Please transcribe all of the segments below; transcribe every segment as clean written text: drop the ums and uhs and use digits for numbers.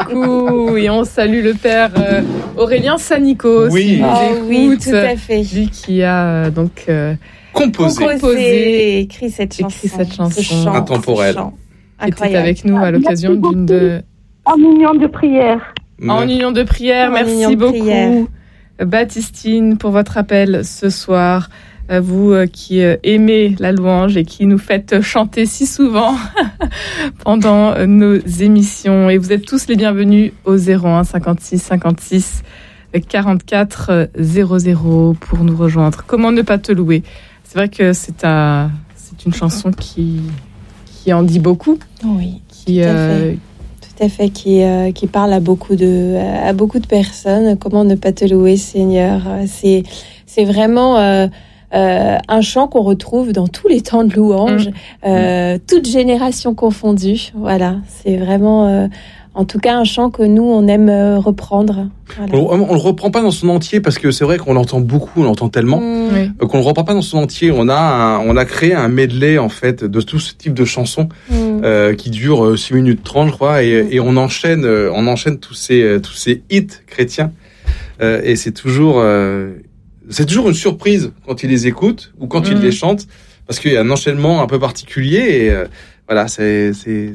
beaucoup. Et on salue le père Aurélien Sanico. Oui. Oui, tout à fait. Lui qui a composé et écrit cette chanson. Intemporelle. Qui était avec nous à l'occasion d'une de... En union de prière. En union de prière. Merci beaucoup, Baptistine, pour votre appel ce soir. Vous qui aimez la louange et qui nous faites chanter si souvent pendant nos émissions. Et vous êtes tous les bienvenus au 01 56 56 44 00 pour nous rejoindre. Comment ne pas te louer? C'est vrai que c'est une chanson qui en dit beaucoup. Oui, tout à fait, qui parle à beaucoup de personnes. Comment ne pas te louer, Seigneur? C'est vraiment un chant qu'on retrouve dans tous les temps de louange, toutes générations confondues. Voilà, c'est vraiment, en tout cas, un chant que nous on aime reprendre. Voilà. On le reprend pas dans son entier parce que c'est vrai qu'on l'entend beaucoup, on l'entend tellement qu'on le reprend pas dans son entier. On a créé un medley en fait de tout ce type de chansons qui dure 6 minutes 30 je crois et on enchaîne tous ces hits chrétiens et c'est toujours une surprise quand il les écoute ou quand il les chante parce qu'il y a un enchaînement un peu particulier et voilà, c'est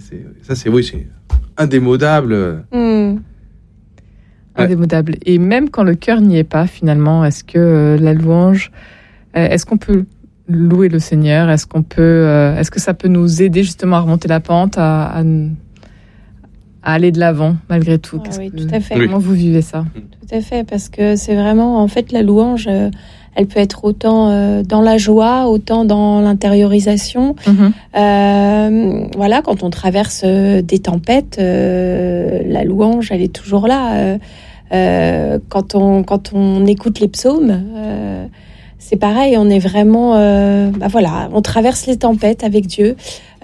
indémodable. Indémodable. Et même quand le cœur n'y est pas, finalement, est-ce que la louange, est-ce qu'on peut louer le Seigneur? Est-ce que ça peut nous aider justement à remonter la pente, à aller de l'avant malgré tout? Oui, tout à fait. Comment vous vivez ça? Tout à fait, parce que c'est vraiment, en fait, la louange, elle peut être autant dans la joie, autant dans l'intériorisation. Voilà, quand on traverse des tempêtes, la louange, elle est toujours là. Quand on écoute les psaumes, c'est pareil, on est vraiment... voilà, on traverse les tempêtes avec Dieu.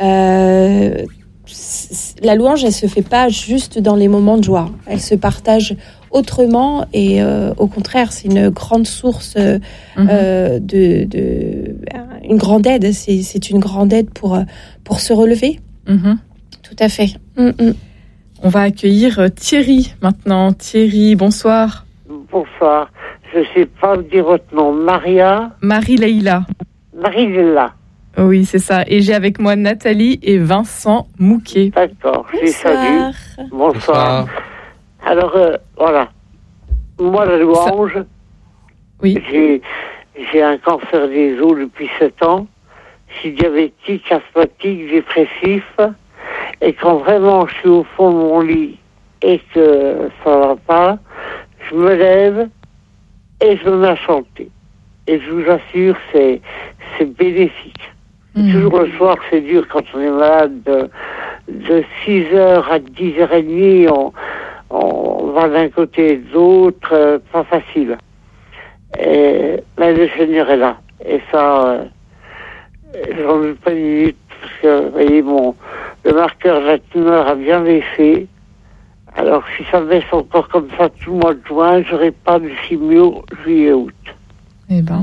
La louange, elle se fait pas juste dans les moments de joie. Elle se partage autrement et au contraire, c'est une grande source une grande aide. C'est une grande aide pour se relever. Tout à fait. On va accueillir Thierry maintenant. Thierry, bonsoir. Bonsoir. Je sais pas dire votre nom. Marie-Leila. Marie-Leila. Oui, c'est ça. Et j'ai avec moi Nathalie et Vincent Mouquet. D'accord, je les salue. Bonsoir. Alors, voilà. Moi, la louange, oui. J'ai un cancer des os depuis 7 ans. Je suis diabétique, asthmatique, dépressif. Et quand vraiment je suis au fond de mon lit et que ça va pas, je me lève et je me mets à chanter. Et je vous assure, c'est bénéfique. Toujours le soir, c'est dur quand on est malade. De 6h à 10h30, on va d'un côté et de l'autre, pas facile. Mais le Seigneur est là. Et ça, j'en ai pas une minute, parce que, vous voyez, le marqueur de la tumeur a bien baissé. Alors, si ça baisse encore comme ça tout le mois de juin, j'aurai pas de chimio juillet-août. Eh ben...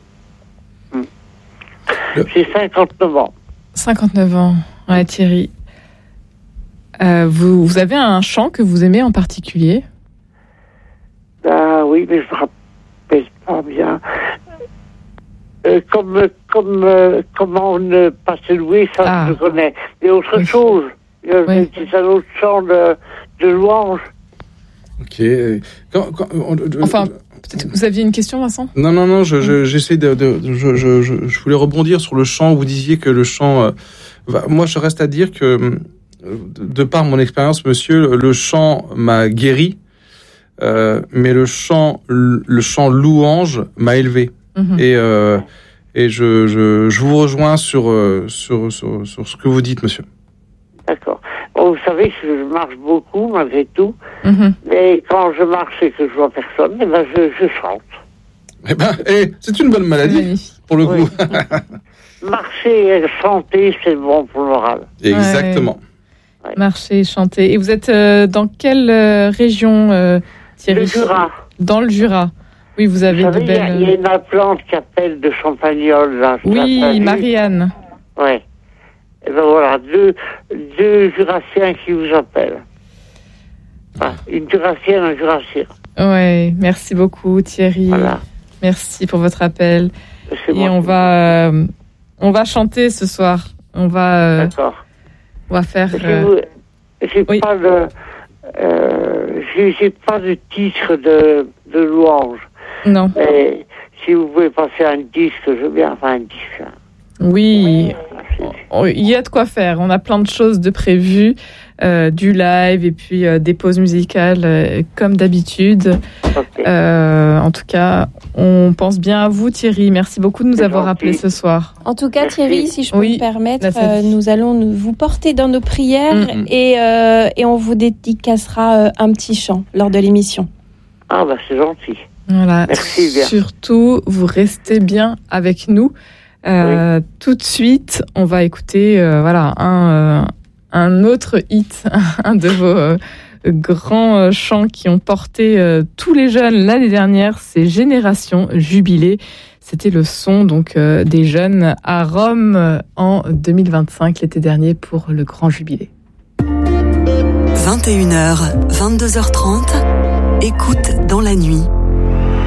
J'ai 59 ans. 59 ans, ouais, Thierry. Vous avez un chant que vous aimez en particulier? Oui, mais je me rappelle pas bien. Comment ne pas se louer, ça je connais. Mais autre chose, c'est un autre chant de louange. Ok. Enfin, peut-être que vous aviez une question, Vincent? Non. J'essaie je voulais rebondir sur le chant. Vous disiez que le chant. Moi, je reste à dire que, de par mon expérience, monsieur, le chant m'a guéri, mais le chant louange m'a élevé. Et je vous rejoins sur ce que vous dites, monsieur. D'accord. Bon, vous savez que je marche beaucoup, malgré tout. Mais quand je marche et que je vois personne, je chante. C'est une bonne maladie, pour le coup. Marcher et chanter, c'est bon pour le moral. Exactement. Ouais. Marcher et chanter. Et vous êtes dans quelle région, Thierry? Le Jura. Dans le Jura. Oui, vous avez de belles... Il y a une plante qui appelle de Champagnole, là. Oui, Marianne. Ouais. Et ben voilà, deux Jurassiens qui vous appellent. Une jurassienne, un jurassien. Oui, merci beaucoup Thierry. Voilà. Merci pour votre appel. Et on va chanter ce soir. D'accord. On va faire... J'ai pas de titre de louange. Non. Mais si vous pouvez passer un disque, je veux bien faire un disque. Oui, il y a de quoi faire. On a plein de choses de prévues, du live et puis des pauses musicales comme d'habitude. Okay. En tout cas, on pense bien à vous Thierry. Merci beaucoup de nous avoir appelés ce soir. En tout cas, Thierry, si je peux me permettre, nous allons vous porter dans nos prières et on vous dédicacera un petit chant lors de l'émission. Ah c'est gentil. Voilà. Merci bien. Surtout, vous restez bien avec nous. Tout de suite, on va écouter un autre hit, un de vos grands chants qui ont porté tous les jeunes l'année dernière, c'est Génération Jubilée. C'était le son donc des jeunes à Rome en 2025, l'été dernier, pour le Grand Jubilé. 21h, 22h30, écoute dans la nuit.